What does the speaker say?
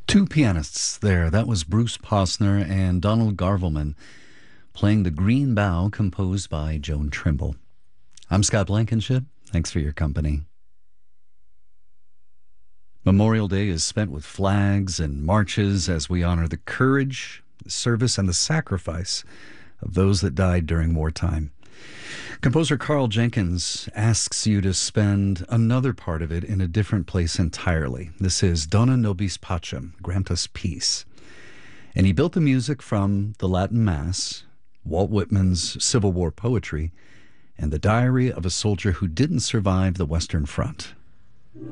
Two pianists there. That was Bruce Posner and Donald Garvelman playing the Green Bough, composed by Joan Trimble. I'm Scott Blankenship. Thanks for your company. Memorial Day is spent with flags and marches as we honor the courage, the service, and the sacrifice of those that died during wartime. Composer Carl Jenkins asks you to spend another part of it in a different place entirely. This is Dona Nobis Pacem, Grant Us Peace. And he built the music from the Latin Mass, Walt Whitman's Civil War poetry, and the diary of a soldier who didn't survive the Western Front.